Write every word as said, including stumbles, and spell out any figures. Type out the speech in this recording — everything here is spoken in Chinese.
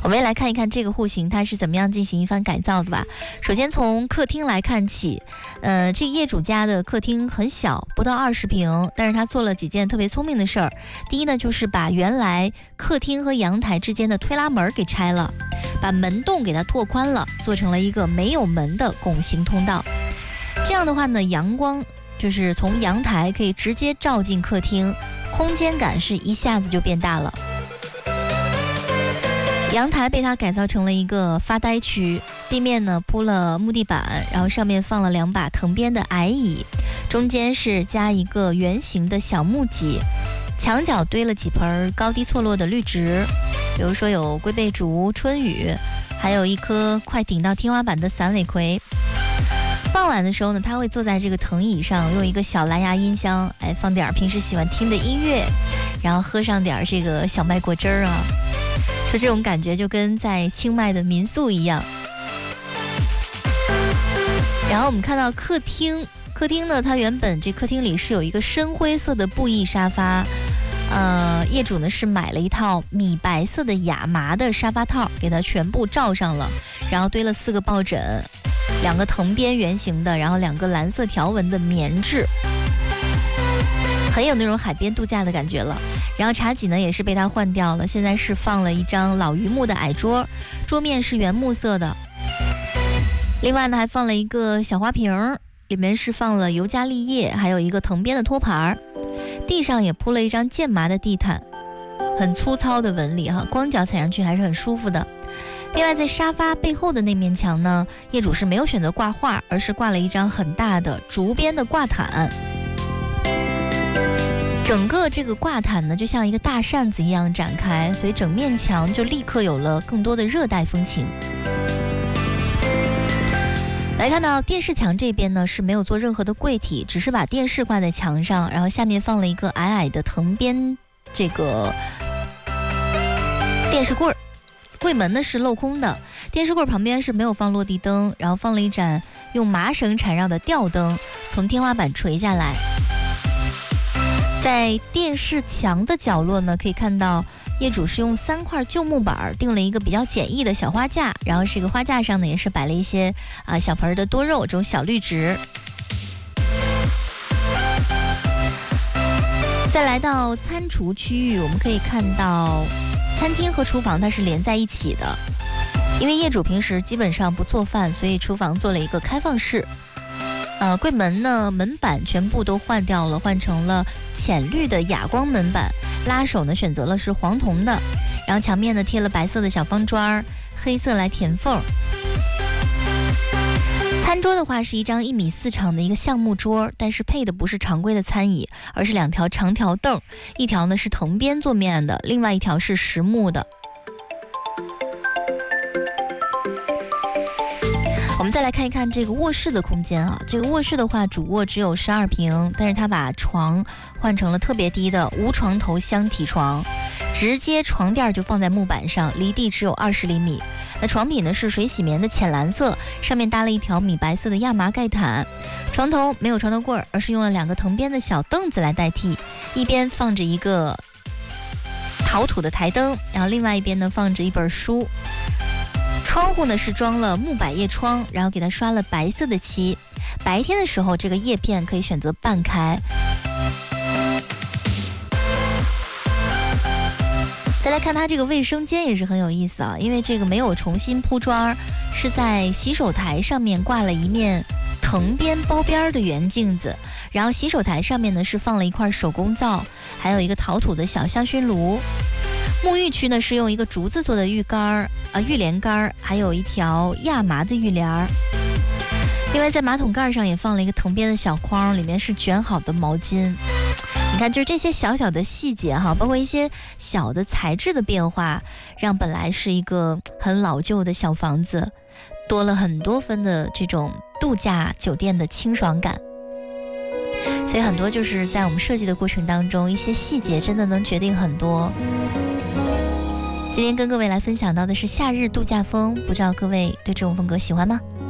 我们也来看一看这个户型它是怎么样进行一番改造的吧。首先从客厅来看起，呃，这个业主家的客厅很小，不到二十平，但是他做了几件特别聪明的事儿。第一呢，就是把原来客厅和阳台之间的推拉门给拆了，把门洞给它拓宽了，做成了一个没有门的拱形通道。这样的话呢，阳光就是从阳台可以直接照进客厅，空间感是一下子就变大了。阳台被它改造成了一个发呆区，地面呢铺了木地板，然后上面放了两把藤编的矮椅，中间是加一个圆形的小木几，墙角堆了几盆高低错落的绿植，比如说有龟背竹、春雨，还有一颗快顶到天花板的散尾葵。傍晚的时候呢，他会坐在这个藤椅上，用一个小蓝牙音箱，哎，放点平时喜欢听的音乐，然后喝上点这个小麦果汁儿啊，说这种感觉就跟在清迈的民宿一样。然后我们看到客厅，客厅呢，它原本这客厅里是有一个深灰色的布艺沙发，呃，业主呢是买了一套米白色的亚麻的沙发套，给它全部罩上了，然后堆了四个抱枕。两个藤编圆形的，然后两个蓝色条纹的棉质，很有那种海边度假的感觉了。然后茶几呢也是被它换掉了，现在是放了一张老榆木的矮桌，桌面是原木色的。另外呢还放了一个小花瓶，里面是放了尤加利叶，还有一个藤编的托盘。地上也铺了一张剑麻的地毯，很粗糙的纹理哈，光脚踩上去还是很舒服的。另外在沙发背后的那面墙呢，业主是没有选择挂画，而是挂了一张很大的竹编的挂毯。整个这个挂毯呢就像一个大扇子一样展开，所以整面墙就立刻有了更多的热带风情。来看到电视墙这边呢是没有做任何的柜体，只是把电视挂在墙上，然后下面放了一个矮矮的藤编这个电视柜儿。柜门呢是镂空的，电视柜旁边是没有放落地灯，然后放了一盏用麻绳缠绕的吊灯，从天花板垂下来。在电视墙的角落呢，可以看到业主是用三块旧木板定了一个比较简易的小花架，然后这个花架上呢也是摆了一些啊、呃、小盆的多肉这种小绿植。再来到餐厨区域，我们可以看到餐厅和厨房它是连在一起的，因为业主平时基本上不做饭，所以厨房做了一个开放式。呃，柜门呢，门板全部都换掉了，换成了浅绿的哑光门板，拉手呢选择了是黄铜的，然后墙面呢贴了白色的小方砖，黑色来填缝。餐桌的话是一张一米四长的一个橡木桌，但是配的不是常规的餐椅，而是两条长条凳，一条呢是藤编做面的，另外一条是实木的。我们再来看一看这个卧室的空间啊，这个卧室的话，主卧只有十二平，但是它把床换成了特别低的无床头箱体床，直接床垫就放在木板上，离地只有二十厘米。那床品呢是水洗棉的浅蓝色，上面搭了一条米白色的亚麻盖毯，床头没有床头柜，而是用了两个藤编的小凳子来代替，一边放着一个陶土的台灯，然后另外一边呢放着一本书。窗户呢是装了木百叶窗，然后给它刷了白色的漆，白天的时候这个叶片可以选择半开。再来看它这个卫生间也是很有意思啊，因为这个没有重新铺砖，是在洗手台上面挂了一面藤编包边的圆镜子，然后洗手台上面呢是放了一块手工皂，还有一个陶土的小香薰炉。沐浴区呢是用一个竹子做的浴杆啊浴帘杆，还有一条亚麻的浴帘。另外在马桶盖上也放了一个藤编的小筐，里面是卷好的毛巾。你看，就是这些小小的细节哈，包括一些小的材质的变化，让本来是一个很老旧的小房子，多了很多分的这种度假酒店的清爽感。所以很多就是在我们设计的过程当中，一些细节真的能决定很多。今天跟各位来分享到的是夏日度假风，不知道各位对这种风格喜欢吗？